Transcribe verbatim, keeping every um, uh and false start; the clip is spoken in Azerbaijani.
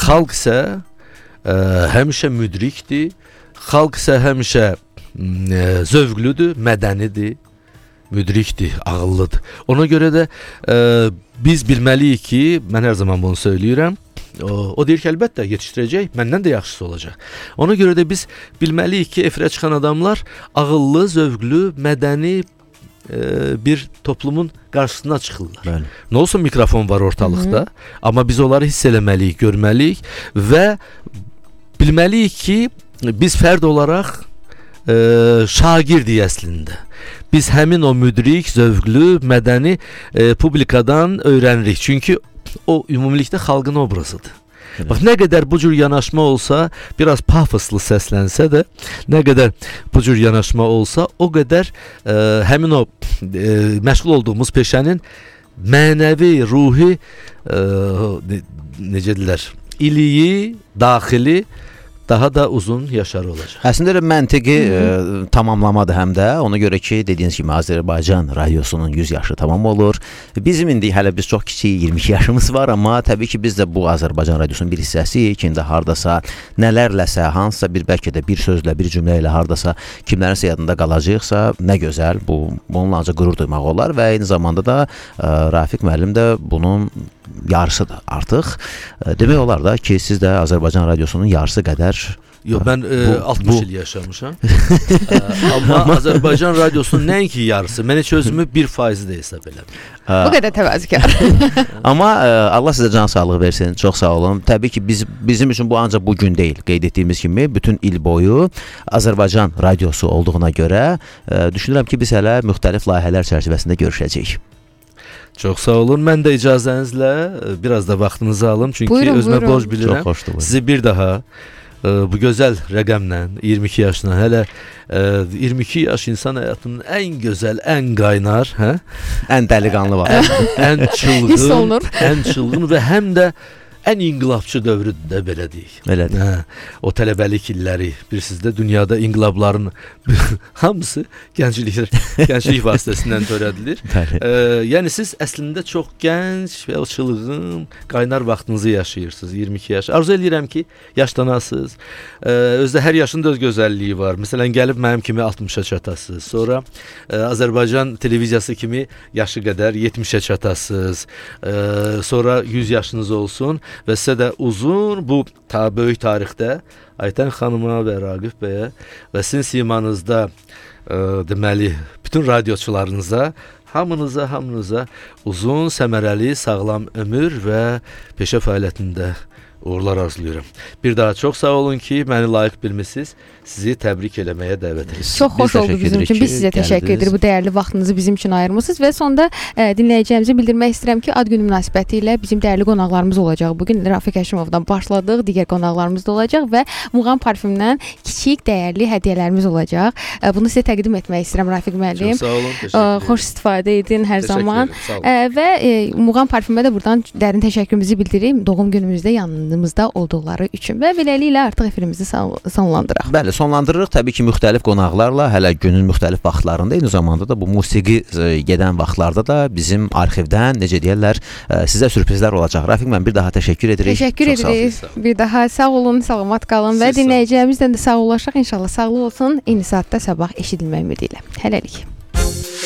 xalq isə ə, həmişə müdrikdir, xalq isə həmişə ə, zövqlüdür, mədənidir, müdrikdir, ağıllıdır. Ona görə də ə, biz bilməliyik ki, mən hər zaman bunu söyləyirəm, o, o deyir ki, əlbəttə yetişdirəcək, məndən də yaxşısı olacaq. Ona görə də biz bilməliyik ki, efirə çıxan adamlar ağıllı, zövqlü, mədəni ə, bir toplumun qarşısına çıxırlar. Bəli. Nə olsa mikrofon var ortalıqda, Hı-hı. amma biz onları hiss eləməliyik, görməliyik və bilməliyik ki, biz fərd olaraq ə, şagirdik əslində. Biz həmin o müdrik, zövqlü, mədəni e, publikadan öyrənirik. Çünki o ümumilikdə xalqın obrazıdır. Evet. Bax, nə qədər bu cür yanaşma olsa, biraz pafoslu səslənsə də, nə qədər bu cür yanaşma olsa, o qədər e, həmin o e, məşğul olduğumuz peşənin mənəvi, ruhi, e, ne, necə deyirlər, iliyi, daxili daha da uzun yaşarı olacaq. Əslində məntiqi e, tamamlamadır həm də. Ona görə ki, dediyiniz kimi Azərbaycan radiosunun yüz yaşı tamam olur. Bizim indi hələ biz çox kiçik iyirmi iki yaşımız var, amma təbii ki, biz də bu Azərbaycan radiosunun bir hissəsiyik ki, indi hardasa nələrləsə, hansısa bir bəlkə də bir sözlə, bir cümlə ilə hardasa kimlərinsə yadında qalacaqsa, nə gözəl, bu bununla ancaq qürur duymaq olar və eyni zamanda da e, Rafiq müəllim də bunun yarısıdır artıq. E, demək olar da ki, siz də Azərbaycan radiosunun yarısı qədər Yox, mən e, bu, altmış bu... il yaşamışam. e, amma Azərbaycan radiosunun nəinki yarısı, mən heç özümü bir faizi də hesab eləmirəm. Bu qədər təvazükar. Amma e, Allah sizə can sağlığı versin. Çox sağ olun. Təbii ki, biz bizim üçün bu ancaq bu gün deyil. Qeyd etdiyimiz kimi bütün il boyu Azərbaycan radiosu olduğuna görə e, düşünürəm ki, biz hələ müxtəlif layihələr çərçivəsində görüşəcəyik. Çox sağ olun. Mən də icazənizlə biraz da vaxtınızı alım. Çünki buyurun, özümə buyurun. borc bilirəm. Çox xoşdur. Sizi bir daha ə, bu gözəl rəqəmlə iyirmi iki yaşına, hələ ə, iyirmi iki yaş insan həyatının ən gözəl, ən qaynar, hə? Ən dəliqanlı var. ən çılğın, Hiss olunur. ən çılğın və həm də ən inqilabçı dövrüdür də, belə deyək. Belədir. Hə, o tələbəlik illəri, bilirsiniz də, dünyada inqilabların hamısı gənclik, gənclik vasitəsindən törədilir. E, yəni siz əslində çox gənc və o çılğın, qaynar vaxtınızı yaşayırsınız, iyirmi iki yaş. Arzu edirəm ki, yaşlanasınız. E, özdə hər yaşın da öz gözəlliyi var. Məsələn, gəlib mənim kimi altmışa çatasınız. Sonra e, Azərbaycan televiziyası kimi yaşı qədər yetmişə çatasınız. E, sonra yüz yaşınız olsun. Və sizə də uzun bu ta böyük tarixdə Aytən xanıma və Raqif bəyə və sizin simanızda e, deməli bütün radioçularınıza, hamınıza, hamınıza uzun, səmərəli, sağlam ömür və peşə fəaliyyətində uğurlar arzulayıram. Bir daha çox sağ olun ki, məni layiq bilmisiniz. Sizi təbrik eləməyə dəvət edirik. Çox xoş oldu bizim üçün. Biz sizə təşəkkür edirik. Bu dəyərli vaxtınızı bizim üçün ayırmısınız və sonda ə, dinləyəcəyimizə bildirmək istəyirəm ki, ad günü münasibəti ilə bizim dəyərli qonaqlarımız olacaq. Bugün Rafiq Həşimovdan başladıq, digər qonaqlarımız da olacaq və Muğam parfümdən kiçik dəyərli hədiyyələrimiz olacaq. Ə, bunu sizə təqdim etmək istəyirəm Rafiq müəllim. Çox sağ olun, təşəkkür edirəm. Xoş istifadə edin hər Təşəkkür zaman. Ə, və ə, Muğam parfümə də buradan dərin təşəkkürümüzü bildirib doğum günümüzdə yanımızda olduqları üçün və beləliklə artıq efirimizi sonlandıraq. Bəli, sonlandırırıq. Təbii ki, müxtəlif qonaqlarla hələ günün müxtəlif vaxtlarında, eyni zamanda da bu musiqi gedən vaxtlarda da bizim arxivdən, necə deyirlər, sizə sürprizlər olacaq. Rafiq mən bir daha təşəkkür edirik. Təşəkkür edirik. Bir daha sağ olun, salamat qalın və dinləyəcəyimizdən də sağ olaşaq. İnşallah sağlıq olsun. Eyni saatda sabah eşidilmək ümidi ilə. Hələlik.